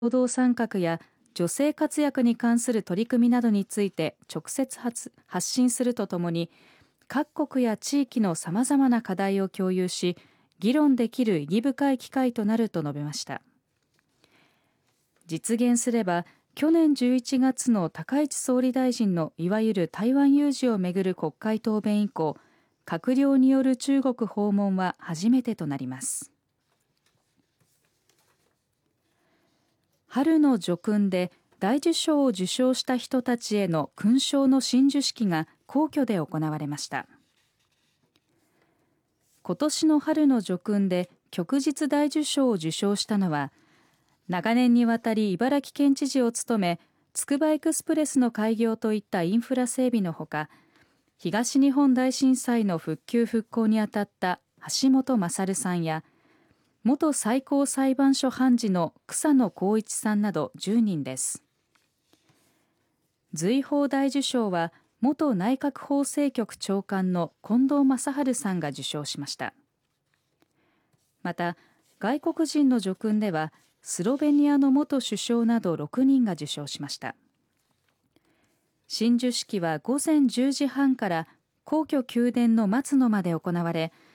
共同参画や女性活躍に関する取り組みなどについて直接発信するとともに、各国や地域のさまざまな課題を共有し議論できる意義深い機会となると述べました。実現すれば去年11月の高市総理大臣のいわゆる台湾有事をめぐる国会答弁以降、閣僚による中国訪問は初めてとなります。春の叙勲で大綬章を受章した人たちへの勲章の親授式が皇居で行われました。今年の春の叙勲で旭日大綬章を受章したのは、長年にわたり茨城県知事を務め、つくばエクスプレスの開業といったインフラ整備のほか、東日本大震災の復旧復興にあたった橋本勝さんや、元最高裁判所判事の草野光一さんなど10人です。瑞宝大綬章は元内閣法制局長官の近藤正治さんが受章しました。また外国人の叙勲ではスロベニアの元首相など6人が受章しました。親授式は午前10時半から皇居宮殿の松の間で行われ、